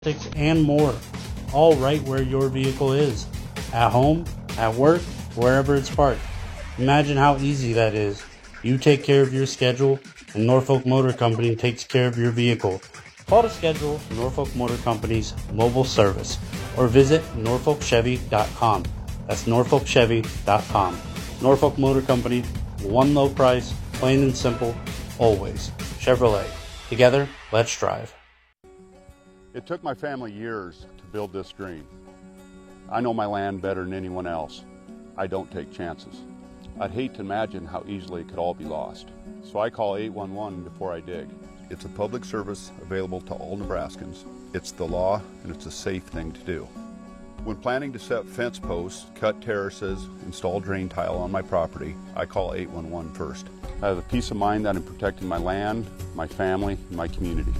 and more, all right where your vehicle is. At home, at work, wherever it's parked. Imagine how easy that is. You take care of your schedule, and Norfolk Motor Company takes care of your vehicle. Call to schedule Norfolk Motor Company's mobile service or visit norfolkchevy.com. That's norfolkchevy.com. Norfolk Motor Company, one low price, plain and simple, always. Chevrolet. Together, let's drive. It took my family years to build this dream. I know my land better than anyone else. I don't take chances. I'd hate to imagine how easily it could all be lost. So I call 811 before I dig. It's a public service available to all Nebraskans. It's the law, and it's a safe thing to do. When planning to set fence posts, cut terraces, install drain tile on my property, I call 811 first. I have the peace of mind that I'm protecting my land, my family, and my community.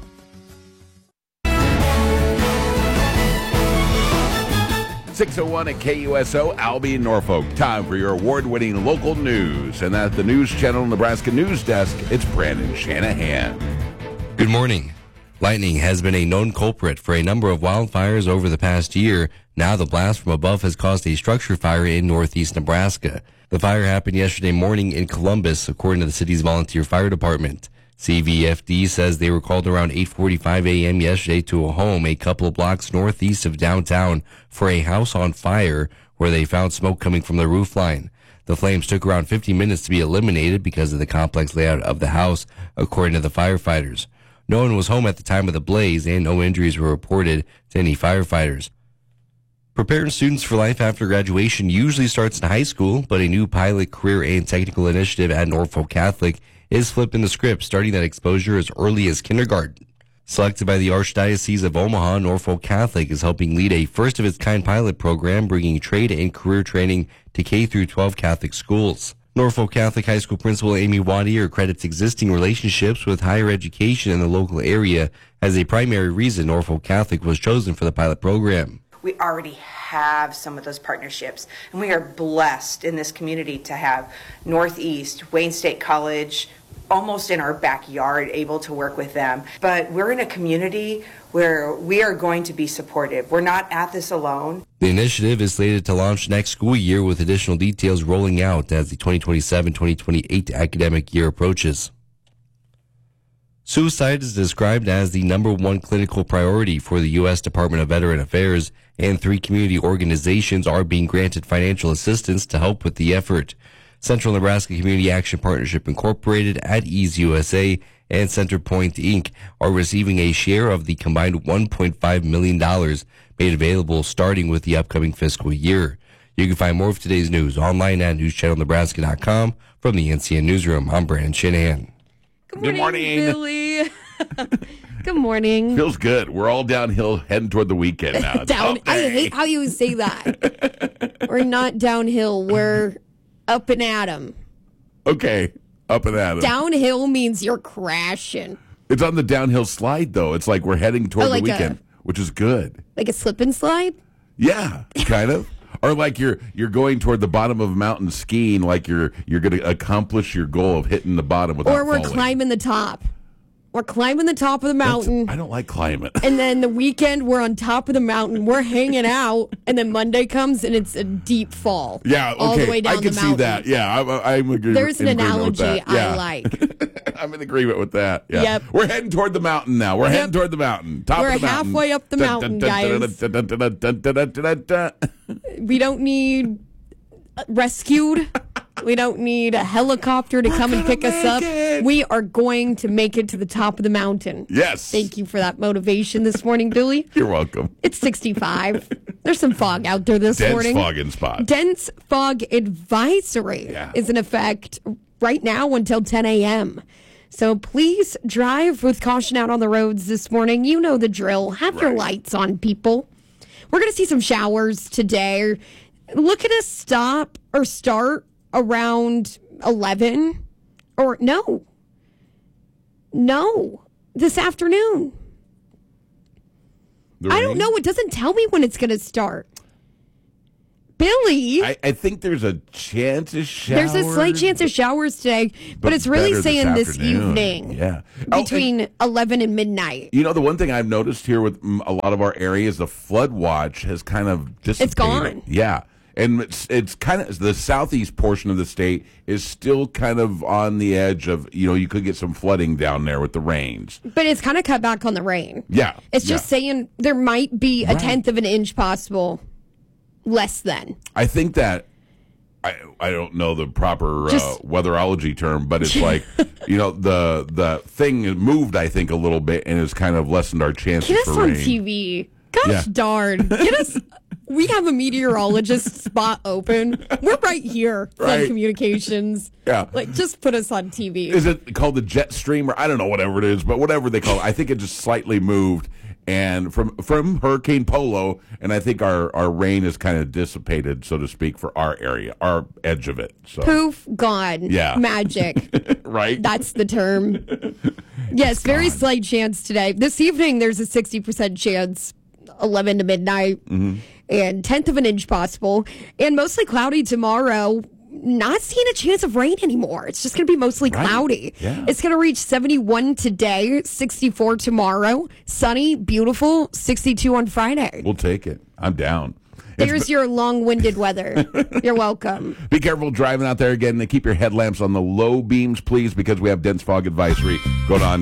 6:01 at KUSO, Albion, Norfolk. Time for your award-winning local news. And at the News Channel Nebraska News Desk, it's Brandon Shanahan. Good morning. Lightning has been a known culprit for a number of wildfires over the past year. Now the blast from above has caused a structure fire in northeast Nebraska. The fire happened yesterday morning in Columbus, according to the city's volunteer fire department. CVFD says they were called around 8:45 a.m. yesterday to a home a couple of blocks northeast of downtown for a house on fire where they found smoke coming from the roof line. The flames took around 50 minutes to be eliminated because of the complex layout of the house, according to the firefighters. No one was home at the time of the blaze, and no injuries were reported to any firefighters. Preparing students for life after graduation usually starts in high school, but a new pilot career and technical initiative at Norfolk Catholic is flipping the script, starting that exposure as early as kindergarten. Selected by the Archdiocese of Omaha, Norfolk Catholic is helping lead a first-of-its-kind pilot program bringing trade and career training to K-12 Catholic schools. Norfolk Catholic High School Principal Amy Wadier credits existing relationships with higher education in the local area as a primary reason Norfolk Catholic was chosen for the pilot program. We already have some of those partnerships, and we are blessed in this community to have Northeast, Wayne State College, almost in our backyard, able to work with them. But we're in a community where we are going to be supportive. We're not at this alone. The initiative is slated to launch next school year with additional details rolling out as the 2027-2028 academic year approaches. Suicide is described as the number one clinical priority for the U.S. Department of Veteran Affairs, and 3 community organizations are being granted financial assistance to help with the effort. Central Nebraska Community Action Partnership Incorporated, At Ease USA, and Centerpoint Inc. are receiving a share of the combined $1.5 million made available starting with the upcoming fiscal year. You can find more of today's news online at newschannelnebraska.com. From the NCN Newsroom, I'm Brandon Shanahan. Good morning, Billy. Good morning. Feels good. We're all downhill heading toward the weekend now. I hate how you say that. We're not downhill. We're up and at 'em. Okay, up and at 'em. Downhill means you're crashing. It's on the downhill slide, though. It's like we're heading toward the weekend, which is good. Like a slip and slide? Yeah, kind of. Or like you're going toward the bottom of a mountain skiing, like you're going to accomplish your goal of hitting the bottom without Or we're falling. climbing the top. We're climbing the top of the mountain. I don't like climbing. And then the weekend, we're on top of the mountain. We're hanging out. And then Monday comes, and it's a deep fall. Yeah, okay. All the way down I can the see mountain. that. Yeah, I'm agreeing. There's an analogy I like. I'm in agreement with that. Yeah. Yep. We're heading toward the mountain now. We're heading toward the mountain. Top We're of the mountain. halfway up the mountain, guys. We don't need rescued. We don't need a helicopter to come and pick us up. We are going to make it to the top of the mountain. Yes. Thank you for that motivation this morning, Billy. You're welcome. It's 65. There's some fog out there this morning. Dense fog in spot. Dense fog advisory is in effect right now until 10 a.m. So please drive with caution out on the roads this morning. You know the drill. Have your lights on, people. We're going to see some showers today. Looking to stop or start around 11 or no, this afternoon. I don't know. It doesn't tell me when it's going to start. Billy. I think there's a chance of showers. There's a slight chance of showers today, but it's really better saying this afternoon. evening. Yeah. Between 11 and midnight. You know, the one thing I've noticed here with a lot of our areas, the flood watch has kind of dissipated. It's gone. Yeah. And it's kind of, the southeast portion of the state is still kind of on the edge of, you could get some flooding down there with the rains. But it's kind of cut back on the rain. Yeah. It's just saying there might be a tenth of an inch possible. Less than. I think that I don't know the proper weatherology term, but it's like the thing moved, I think, a little bit and has kind of lessened our chances Get us for on rain. TV. Gosh darn. Get us. We have a meteorologist spot open. We're right here on Communications. Yeah. Just put us on TV. Is it called the jet stream, or I don't know, whatever it is, but whatever they call it, I think it just slightly moved. And from Hurricane Polo, and I think our rain is kind of dissipated, so to speak, for our area, our edge of it. So. Poof, gone. Yeah. Magic. Right? That's the term. Yes, very slight chance today. This evening, there's a 60% chance, 11 to midnight, and tenth of an inch possible. And mostly cloudy tomorrow. Not seeing a chance of rain anymore. It's just going to be mostly cloudy. Yeah. It's going to reach 71 today, 64 tomorrow. Sunny, beautiful, 62 on Friday. We'll take it. I'm down. There's your long-winded weather. You're welcome. Be careful driving out there again, and keep your headlamps on the low beams, please, because we have dense fog advisory going on.